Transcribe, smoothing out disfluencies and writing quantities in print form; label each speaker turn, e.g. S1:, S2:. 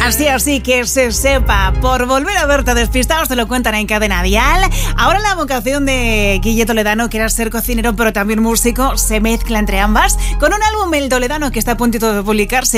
S1: Así que se sepa, por volver a verte despistados te lo cuentan en Cadena Dial. Ahora la vocación de Guille Toledano, que era ser cocinero pero también músico, se mezcla entre ambas con un álbum, El Toledano, que está a puntito de publicarse.